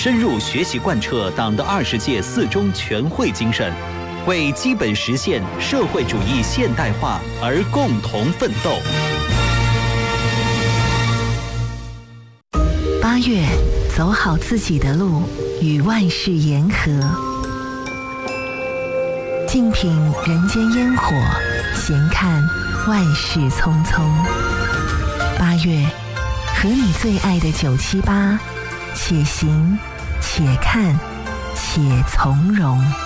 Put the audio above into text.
深入学习贯彻党的20届4中全会精神，为基本实现社会主义现代化而共同奋斗。 8月，走好自己的路，与万事言和。静品人间烟火，闲看万事匆匆。8月，和你最爱的978，且行且看且从容。